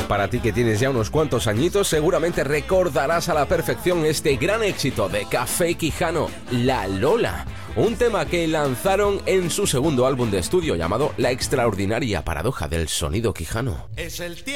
Para ti que tienes ya unos cuantos añitos, seguramente recordarás a la perfección este gran éxito de Café Quijano, La Lola. Un tema que lanzaron en su segundo álbum de estudio llamado La extraordinaria paradoja del sonido quijano. Es el